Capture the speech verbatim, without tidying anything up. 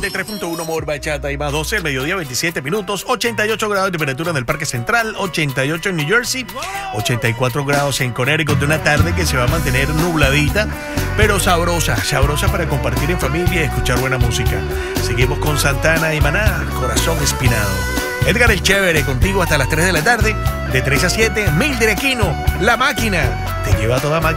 y tres punto uno More Bachata y más doce, el mediodía veintisiete minutos, ochenta y ocho grados de temperatura en el Parque Central, ochenta y ocho en New Jersey, ochenta y cuatro grados en Connecticut, de una tarde que se va a mantener nubladita, pero sabrosa, sabrosa para compartir en familia y escuchar buena música. Seguimos con Santana y Maná, Corazón Espinado. Edgar el Chévere, contigo hasta las tres de la tarde, de tres a siete, Mildred Aquino, La Máquina, te lleva a toda máquina.